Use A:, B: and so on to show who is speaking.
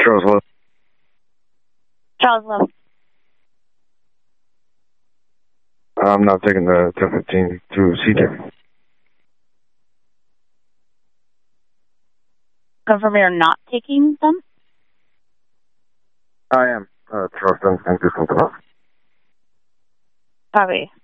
A: Charles Love.
B: Charles Love.
A: I'm not taking the 1015 to CJ.
B: Confirm you're not taking them?
A: I am. Charles, thank you for the
B: Copy.